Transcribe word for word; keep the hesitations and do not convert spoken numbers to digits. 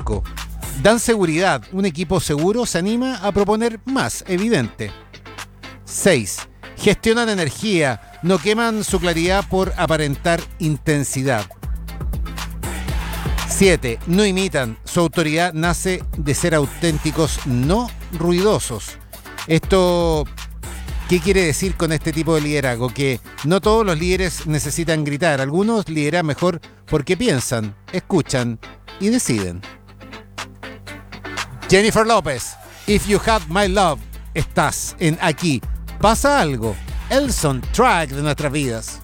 cinco. Dan seguridad. Un equipo seguro se anima a proponer más, evidente. seis. Gestionan energía. No queman su claridad por aparentar intensidad. siete. No imitan. Su autoridad nace de ser auténticos, no ruidosos. Esto, ¿qué quiere decir con este tipo de liderazgo? Que no todos los líderes necesitan gritar. Algunos lideran mejor porque piensan, escuchan y deciden. Jennifer López, If You Have My Love, estás en Aquí Pasa Algo, el soundtrack de nuestras vidas.